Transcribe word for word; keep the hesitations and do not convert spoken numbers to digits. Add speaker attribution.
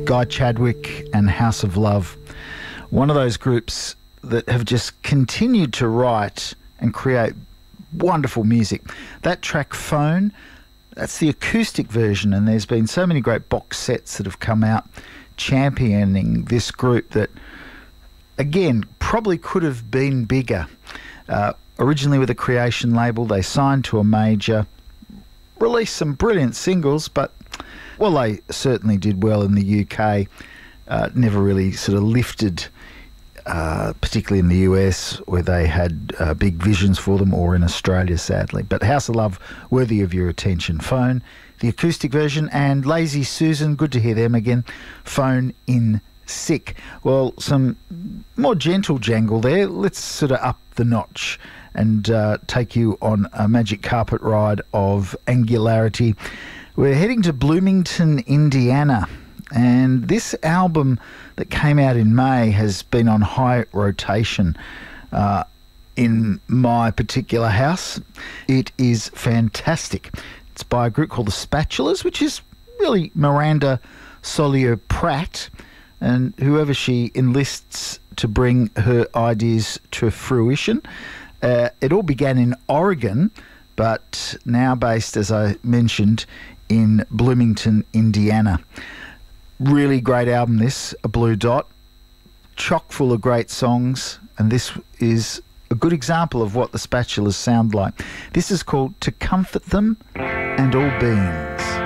Speaker 1: Guy Chadwick and House of Love. One of those groups that have just continued to write and create wonderful music. That track, Phone, that's the acoustic version, and there's been so many great box sets that have come out championing this group that, again, probably could have been bigger. Uh, originally with a Creation label, they signed to a major, released some brilliant singles, but, well, they certainly did well in the U K. Uh, never really sort of lifted, uh, particularly in the U S, where they had uh, big visions for them, or in Australia, sadly. But House of Love, worthy of your attention. Phone, the acoustic version, and Lazy Susan, good to hear them again. Phone in Sick. Well, some more gentle jangle there. Let's sort of up the notch and uh, take you on a magic carpet ride of angularity. We're heading to Bloomington, Indiana, and this album that came out in May has been on high rotation uh, in my particular house. It is fantastic. It's by a group called the Spatulas, which is really Miranda Solier Pratt, and whoever she enlists to bring her ideas to fruition. Uh, it all began in Oregon, but now based, as I mentioned, in Bloomington, Indiana. Really great album, this, A Blue Dot. Chock full of great songs, and this is a good example of what the Spatulas sound like. This is called To Comfort Them and All Beings.